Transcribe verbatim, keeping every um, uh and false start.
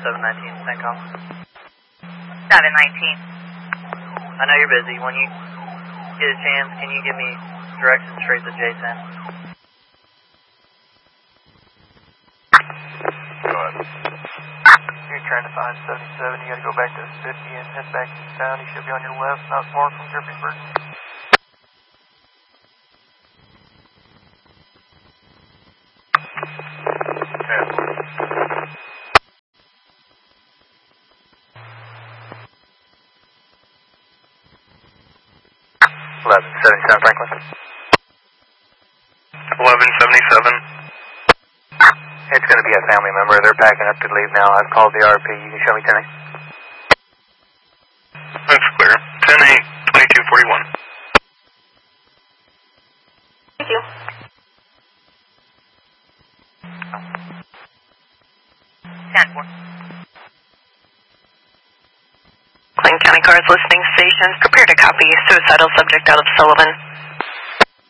seven nineteen, CENTCOM. seven nineteen. I know you're busy. When you get a chance, can you give me directions straight to J ten? Go ahead. You're trying to find seventy-seven, you gotta go back to fifty and head back eastbound. You should be on your left, not far from Griffithburg. eleven seventy-seven Franklin. eleven seventy-seven. It's going to be a family member. They're packing up to leave now. I've called the R P. You can show me ten eight. That's clear. ten eight, twenty-two forty-one. Thank you. ten four. Clayton County Guards listening stations. Prepare to copy. Suicidal subject out of Sullivan.